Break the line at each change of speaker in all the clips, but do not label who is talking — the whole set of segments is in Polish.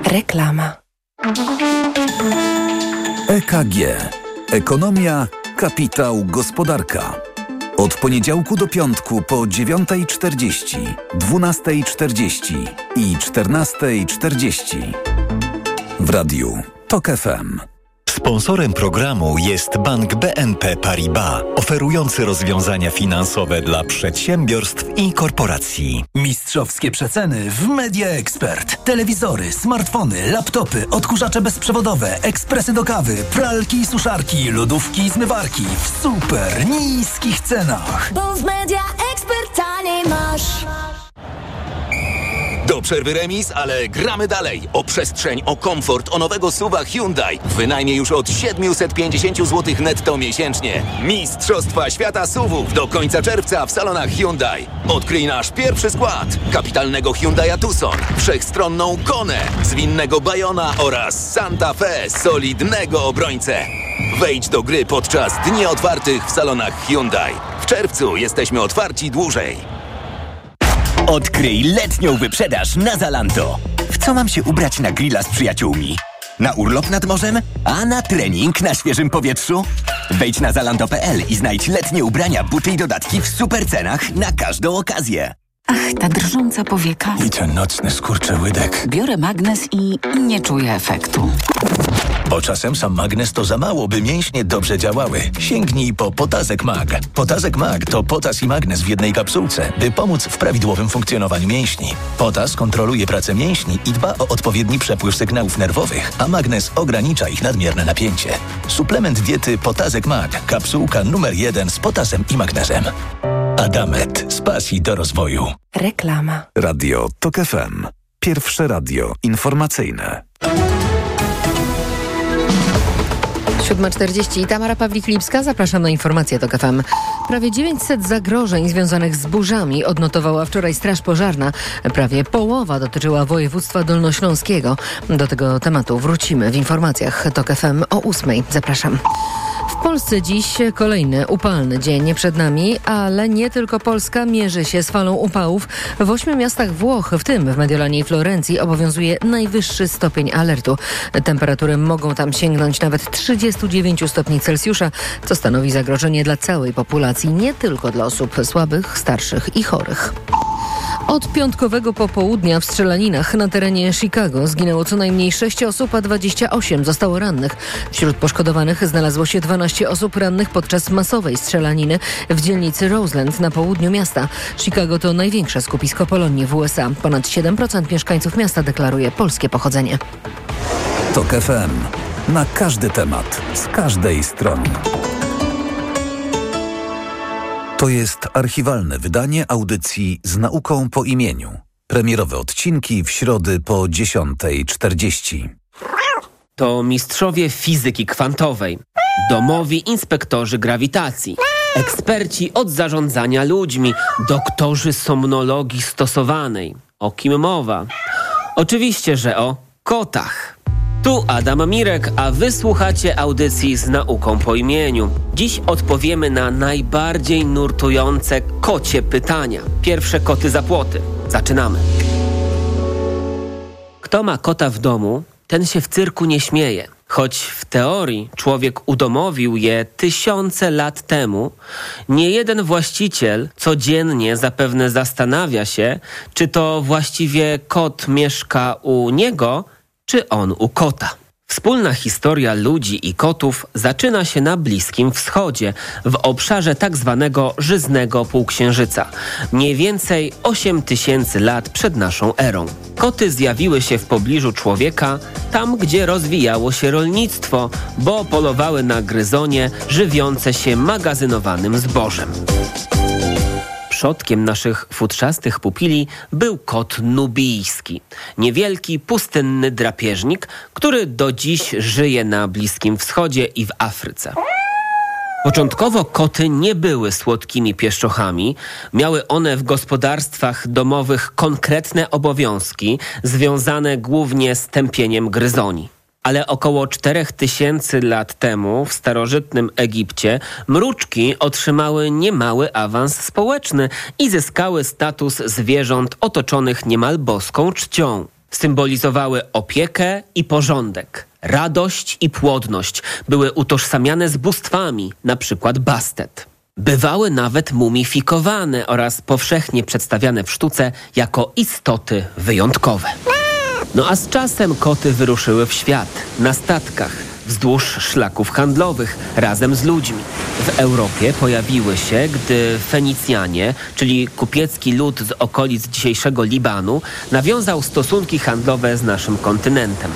Reklama.
EKG. Ekonomia, kapitał, gospodarka. Od poniedziałku do piątku po 9:40, 12:40 i 14:40. W radiu TOK FM.
Sponsorem programu jest Bank BNP Paribas, oferujący rozwiązania finansowe dla przedsiębiorstw i korporacji.
Mistrzowskie przeceny w Media Expert. Telewizory, smartfony, laptopy, odkurzacze bezprzewodowe, ekspresy do kawy, pralki i suszarki, lodówki i zmywarki w super niskich cenach.
Bo w Media Expert taniej masz.
Do przerwy remis, ale gramy dalej. O przestrzeń, o komfort, o nowego SUV-a Hyundai. Wynajmie już od 750 zł netto miesięcznie. Mistrzostwa Świata SUV-ów do końca czerwca w salonach Hyundai. Odkryj nasz pierwszy skład. Kapitalnego Hyundai'a Tucson, wszechstronną Konę, zwinnego Bayona oraz Santa Fe, solidnego obrońcę. Wejdź do gry podczas dni otwartych w salonach Hyundai. W czerwcu jesteśmy otwarci dłużej.
Odkryj letnią wyprzedaż na Zalando. W co mam się ubrać na grilla z przyjaciółmi? Na urlop nad morzem? A na trening na świeżym powietrzu? Wejdź na zalando.pl i znajdź letnie ubrania, buty i dodatki w super cenach na każdą okazję.
Ach, ta drżąca powieka.
I ten nocny skurczyłydek.
Biorę magnes i nie czuję efektu.
Bo czasem sam magnes to za mało, by mięśnie dobrze działały. Sięgnij po Potazek Mag. Potazek Mag to potas i magnes w jednej kapsułce, by pomóc w prawidłowym funkcjonowaniu mięśni. Potas kontroluje pracę mięśni i dba o odpowiedni przepływ sygnałów nerwowych, a magnes ogranicza ich nadmierne napięcie. Suplement diety Potazek Mag. Kapsułka numer 1 z potasem i magnezem. Adamet. Z pasji do rozwoju.
Reklama.
Radio TOK FM. Pierwsze radio informacyjne.
7:40. Tamara Pawlik-Lipska. Zapraszam na informacje TOK FM. Prawie 900 zagrożeń związanych z burzami odnotowała wczoraj Straż Pożarna. Prawie połowa dotyczyła województwa dolnośląskiego. Do tego tematu wrócimy w informacjach TOK FM o 8:00. Zapraszam. W Polsce dziś kolejny upalny dzień przed nami, ale nie tylko Polska mierzy się z falą upałów. W 8 miastach Włoch, w tym w Mediolanie i Florencji, obowiązuje najwyższy stopień alertu. Temperatury mogą tam sięgnąć nawet 39 stopni Celsjusza, co stanowi zagrożenie dla całej populacji, nie tylko dla osób słabych, starszych i chorych. Od piątkowego popołudnia w strzelaninach na terenie Chicago zginęło co najmniej 6 osób, a 28 zostało rannych. Wśród poszkodowanych znalazło się 12 osób rannych podczas masowej strzelaniny w dzielnicy Roseland na południu miasta. Chicago to największe skupisko Polonii w USA. Ponad 7% mieszkańców miasta deklaruje polskie pochodzenie.
TOK FM. Na każdy temat, z każdej strony. To jest archiwalne wydanie audycji Z nauką po imieniu. Premierowe odcinki w środy po 10:40.
To mistrzowie fizyki kwantowej, domowi inspektorzy grawitacji, eksperci od zarządzania ludźmi, doktorzy somnologii stosowanej. O kim mowa? Oczywiście, że o kotach. Tu Adam Mirek, a wy słuchacie audycji Z nauką po imieniu. Dziś odpowiemy na najbardziej nurtujące kocie pytania. Pierwsze koty za płoty. Zaczynamy. Kto ma kota w domu, ten się w cyrku nie śmieje. Choć w teorii człowiek udomowił je tysiące lat temu, nie jeden właściciel codziennie zapewne zastanawia się, czy to właściwie kot mieszka u niego, czy on u kota. Wspólna historia ludzi i kotów zaczyna się na Bliskim Wschodzie, w obszarze tak zwanego żyznego półksiężyca. Mniej więcej 8000 lat przed naszą erą. Koty zjawiły się w pobliżu człowieka, tam gdzie rozwijało się rolnictwo, bo polowały na gryzonie żywiące się magazynowanym zbożem. Przodkiem naszych futrzastych pupili był kot nubijski. Niewielki, pustynny drapieżnik, który do dziś żyje na Bliskim Wschodzie i w Afryce. Początkowo koty nie były słodkimi pieszczochami. Miały one w gospodarstwach domowych konkretne obowiązki, związane głównie z tępieniem gryzoni. Ale około 4000 lat temu w starożytnym Egipcie mruczki otrzymały niemały awans społeczny i zyskały status zwierząt otoczonych niemal boską czcią. Symbolizowały opiekę i porządek, radość i płodność. Były utożsamiane z bóstwami, na przykład Bastet. Bywały nawet mumifikowane oraz powszechnie przedstawiane w sztuce jako istoty wyjątkowe. No a z czasem koty wyruszyły w świat, na statkach, wzdłuż szlaków handlowych, razem z ludźmi. W Europie pojawiły się, gdy Fenicjanie, czyli kupiecki lud z okolic dzisiejszego Libanu, nawiązał stosunki handlowe z naszym kontynentem.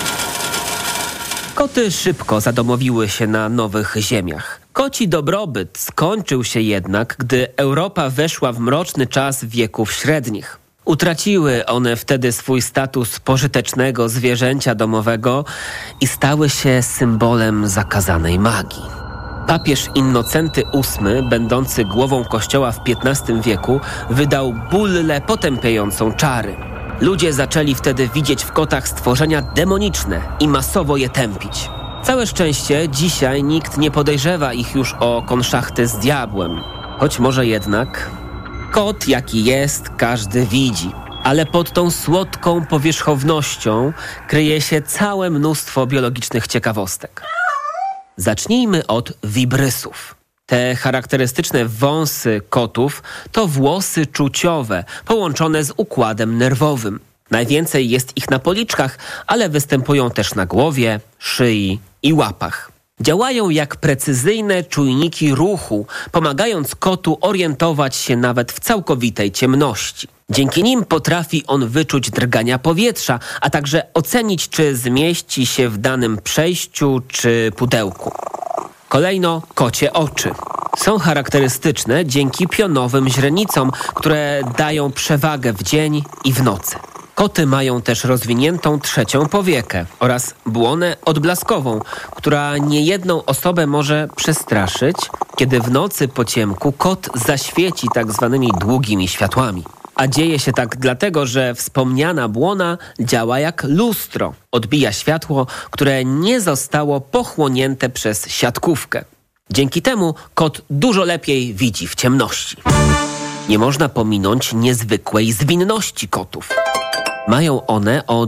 Koty szybko zadomowiły się na nowych ziemiach. Koci dobrobyt skończył się jednak, gdy Europa weszła w mroczny czas wieków średnich. Utraciły one wtedy swój status pożytecznego zwierzęcia domowego i stały się symbolem zakazanej magii. Papież Innocenty VIII, będący głową kościoła w XV wieku, wydał bullę potępiającą czary. Ludzie zaczęli wtedy widzieć w kotach stworzenia demoniczne i masowo je tępić. Całe szczęście dzisiaj nikt nie podejrzewa ich już o konszachty z diabłem. Choć może jednak kot jaki jest, każdy widzi. Ale pod tą słodką powierzchownością kryje się całe mnóstwo biologicznych ciekawostek. Zacznijmy od wibrysów. Te charakterystyczne wąsy kotów to włosy czuciowe, połączone z układem nerwowym. Najwięcej jest ich na policzkach, ale występują też na głowie, szyi i łapach. Działają jak precyzyjne czujniki ruchu, pomagając kotu orientować się nawet w całkowitej ciemności. Dzięki nim potrafi on wyczuć drgania powietrza, a także ocenić, czy zmieści się w danym przejściu czy pudełku. Kolejno kocie oczy. Są charakterystyczne dzięki pionowym źrenicom, które dają przewagę w dzień i w nocy. Koty mają też rozwiniętą trzecią powiekę oraz błonę odblaskową, która niejedną osobę może przestraszyć, kiedy w nocy po ciemku kot zaświeci tak zwanymi długimi światłami. A dzieje się tak dlatego, że wspomniana błona działa jak lustro. Odbija światło, które nie zostało pochłonięte przez siatkówkę. Dzięki temu kot dużo lepiej widzi w ciemności. Nie można pominąć niezwykłej zwinności kotów. Mają one o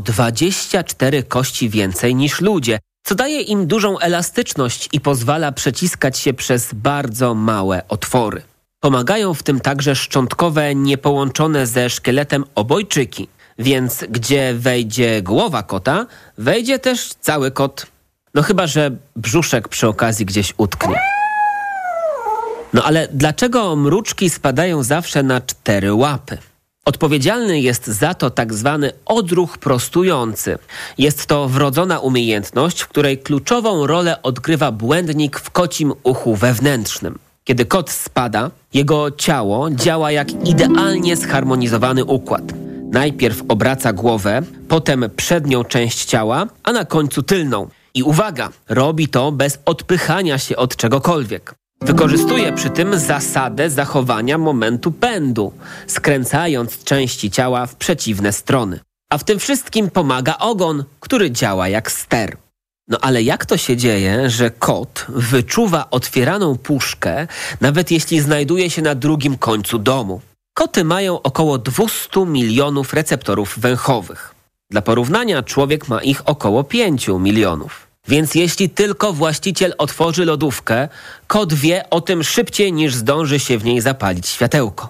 24 kości więcej niż ludzie, co daje im dużą elastyczność i pozwala przeciskać się przez bardzo małe otwory. Pomagają w tym także szczątkowe, niepołączone ze szkieletem obojczyki, więc gdzie wejdzie głowa kota, wejdzie też cały kot. No chyba że brzuszek przy okazji gdzieś utknie. No ale dlaczego mruczki spadają zawsze na 4 łapy? Odpowiedzialny jest za to tak zwany odruch prostujący. Jest to wrodzona umiejętność, w której kluczową rolę odgrywa błędnik w kocim uchu wewnętrznym. Kiedy kot spada, jego ciało działa jak idealnie zharmonizowany układ. Najpierw obraca głowę, potem przednią część ciała, a na końcu tylną. I uwaga, robi to bez odpychania się od czegokolwiek. Wykorzystuje przy tym zasadę zachowania momentu pędu, skręcając części ciała w przeciwne strony. A w tym wszystkim pomaga ogon, który działa jak ster. No ale jak to się dzieje, że kot wyczuwa otwieraną puszkę, nawet jeśli znajduje się na drugim końcu domu? Koty mają około 200 milionów receptorów węchowych. Dla porównania człowiek ma ich około 5 milionów. Więc jeśli tylko właściciel otworzy lodówkę, kot wie o tym szybciej niż zdąży się w niej zapalić światełko.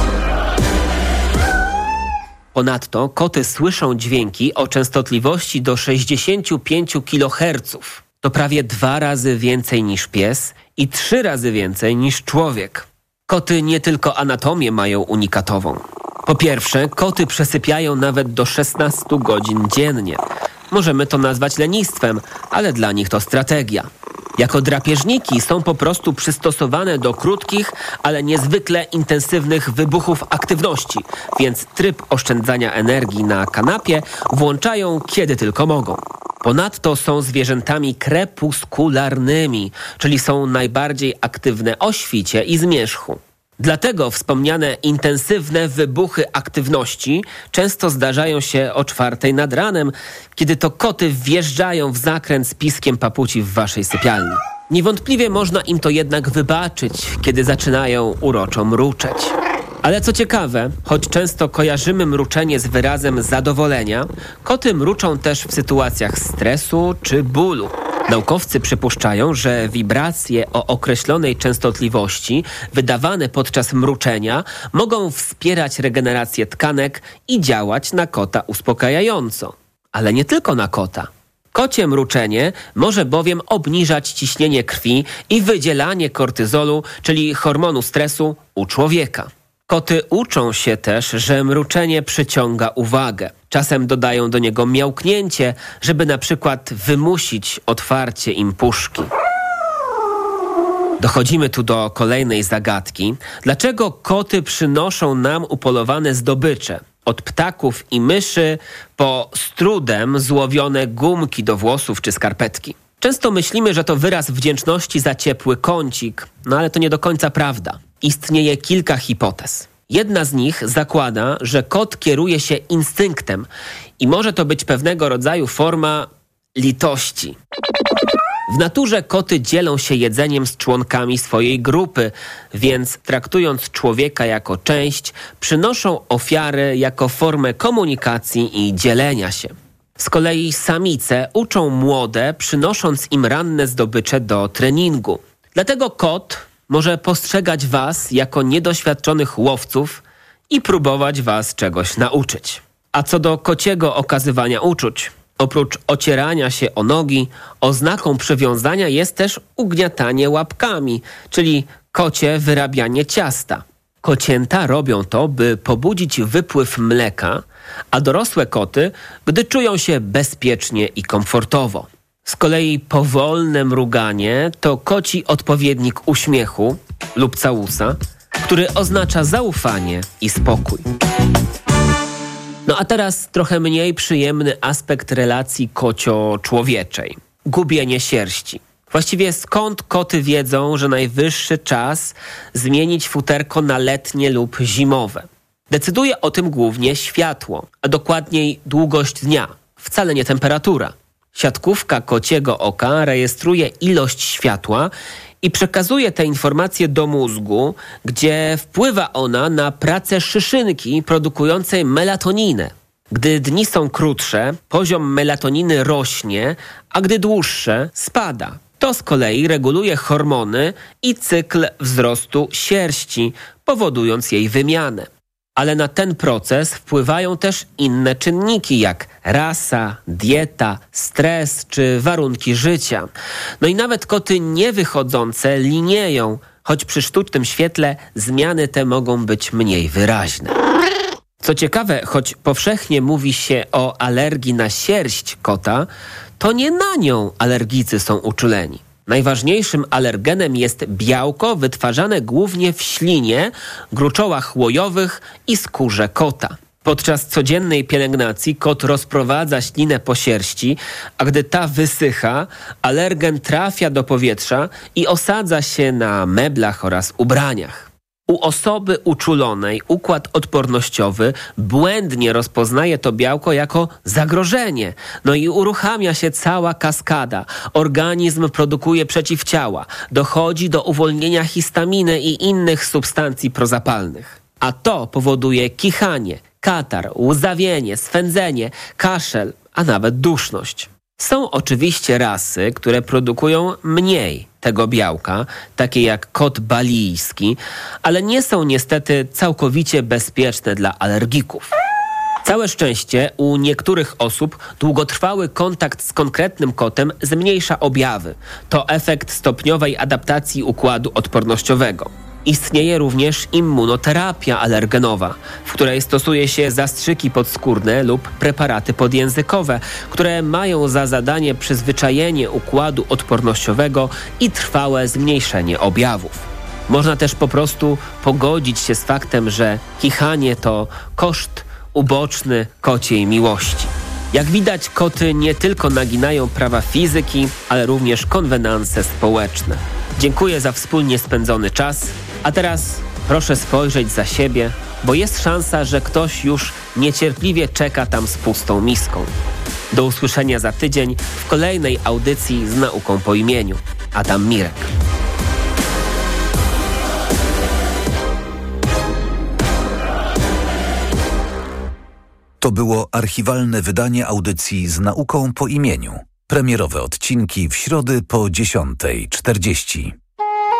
Ponadto koty słyszą dźwięki o częstotliwości do 65 kHz. To prawie 2 razy więcej niż pies i 3 razy więcej niż człowiek. Koty nie tylko anatomię mają unikatową. Po pierwsze, koty przesypiają nawet do 16 godzin dziennie. Możemy to nazwać lenistwem, ale dla nich to strategia. Jako drapieżniki są po prostu przystosowane do krótkich, ale niezwykle intensywnych wybuchów aktywności, więc tryb oszczędzania energii na kanapie włączają kiedy tylko mogą. Ponadto są zwierzętami krepuskularnymi, czyli są najbardziej aktywne o świcie i zmierzchu. Dlatego wspomniane intensywne wybuchy aktywności często zdarzają się o 4:00 nad ranem, kiedy to koty wjeżdżają w zakręt z piskiem papuci w waszej sypialni. Niewątpliwie można im to jednak wybaczyć, kiedy zaczynają uroczo mruczeć. Ale co ciekawe, choć często kojarzymy mruczenie z wyrazem zadowolenia, koty mruczą też w sytuacjach stresu czy bólu. Naukowcy przypuszczają, że wibracje o określonej częstotliwości wydawane podczas mruczenia mogą wspierać regenerację tkanek i działać na kota uspokajająco. Ale nie tylko na kota. Kocie mruczenie może bowiem obniżać ciśnienie krwi i wydzielanie kortyzolu, czyli hormonu stresu, u człowieka. Koty uczą się też, że mruczenie przyciąga uwagę. Czasem dodają do niego miałknięcie, żeby na przykład wymusić otwarcie im puszki. Dochodzimy tu do kolejnej zagadki. Dlaczego koty przynoszą nam upolowane zdobycze? Od ptaków i myszy po z trudem złowione gumki do włosów czy skarpetki. Często myślimy, że to wyraz wdzięczności za ciepły kącik, ale to nie do końca prawda. Istnieje kilka hipotez. Jedna z nich zakłada, że kot kieruje się instynktem i może to być pewnego rodzaju forma litości. W naturze koty dzielą się jedzeniem z członkami swojej grupy, więc traktując człowieka jako część, przynoszą ofiary jako formę komunikacji i dzielenia się. Z kolei samice uczą młode, przynosząc im ranne zdobycze do treningu. Dlatego kot może postrzegać was jako niedoświadczonych łowców i próbować was czegoś nauczyć. A co do kociego okazywania uczuć, oprócz ocierania się o nogi, oznaką przywiązania jest też ugniatanie łapkami, czyli kocie wyrabianie ciasta. Kocięta robią to, by pobudzić wypływ mleka, a dorosłe koty, gdy czują się bezpiecznie i komfortowo. Z kolei powolne mruganie to koci odpowiednik uśmiechu lub całusa, który oznacza zaufanie i spokój. No a teraz trochę mniej przyjemny aspekt relacji kocio-człowieczej. Gubienie sierści. Właściwie skąd koty wiedzą, że najwyższy czas zmienić futerko na letnie lub zimowe? Decyduje o tym głównie światło, a dokładniej długość dnia, wcale nie temperatura. Siatkówka kociego oka rejestruje ilość światła i przekazuje te informacje do mózgu, gdzie wpływa ona na pracę szyszynki produkującej melatoninę. Gdy dni są krótsze, poziom melatoniny rośnie, a gdy dłuższe, spada. To z kolei reguluje hormony i cykl wzrostu sierści, powodując jej wymianę. Ale na ten proces wpływają też inne czynniki, jak rasa, dieta, stres czy warunki życia. No i nawet koty niewychodzące linieją, choć przy sztucznym świetle zmiany te mogą być mniej wyraźne. Co ciekawe, choć powszechnie mówi się o alergii na sierść kota, to nie na nią alergicy są uczuleni. Najważniejszym alergenem jest białko wytwarzane głównie w ślinie, gruczołach łojowych i skórze kota. Podczas codziennej pielęgnacji kot rozprowadza ślinę po sierści, a gdy ta wysycha, alergen trafia do powietrza i osadza się na meblach oraz ubraniach. U osoby uczulonej układ odpornościowy błędnie rozpoznaje to białko jako zagrożenie. No i uruchamia się cała kaskada. Organizm produkuje przeciwciała. Dochodzi do uwolnienia histaminy i innych substancji prozapalnych. A to powoduje kichanie, katar, łzawienie, swędzenie, kaszel, a nawet duszność. Są oczywiście rasy, które produkują mniej tego białka, takie jak kot balijski, ale nie są niestety całkowicie bezpieczne dla alergików. Całe szczęście u niektórych osób długotrwały kontakt z konkretnym kotem zmniejsza objawy. To efekt stopniowej adaptacji układu odpornościowego. Istnieje również immunoterapia alergenowa, w której stosuje się zastrzyki podskórne lub preparaty podjęzykowe, które mają za zadanie przyzwyczajenie układu odpornościowego i trwałe zmniejszenie objawów. Można też po prostu pogodzić się z faktem, że kichanie to koszt uboczny kociej miłości. Jak widać, koty nie tylko naginają prawa fizyki, ale również konwenanse społeczne. Dziękuję za wspólnie spędzony czas, a teraz proszę spojrzeć za siebie, bo jest szansa, że ktoś już niecierpliwie czeka tam z pustą miską. Do usłyszenia za tydzień w kolejnej audycji z nauką po imieniu. Adam Mirek.
To było archiwalne wydanie audycji z nauką po imieniu. Premierowe odcinki w środę po 10:40.